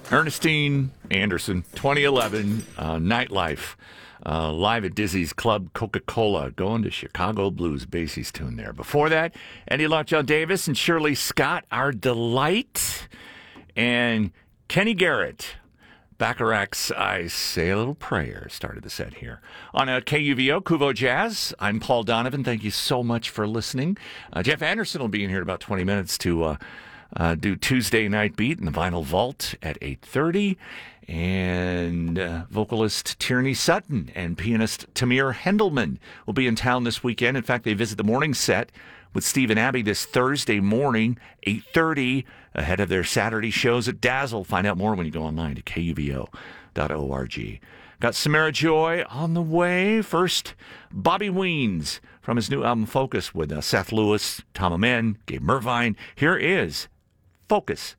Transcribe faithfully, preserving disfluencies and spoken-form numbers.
Ernestine Anderson, twenty eleven, uh, Nightlife, uh, live at Dizzy's Club Coca-Cola, going to Chicago Blues Basie's tune there. Before that, Eddie Lockjaw Davis and Shirley Scott, Our Delight, and Kenny Garrett, Bacharach's I Say a Little Prayer, started the set here. On a K U V O, Kuvo Jazz, I'm Paul Donovan. Thank you so much for listening. Uh, Jeff Anderson will be in here in about twenty minutes to uh, uh, do Tuesday Night Beat in the Vinyl Vault at eight thirty. And uh, vocalist Tierney Sutton and pianist Tamir Hendelman will be in town this weekend. In fact, they visit the morning set with Steve and Abby this Thursday morning, eight thirty, ahead of their Saturday shows at Dazzle. Find out more when you go online to K U V O dot org. Got Samara Joy on the way. First, Bobby Weens from his new album Focus with uh, Seth Lewis, Tom Amen, Gabe Mervine. Here is Focus.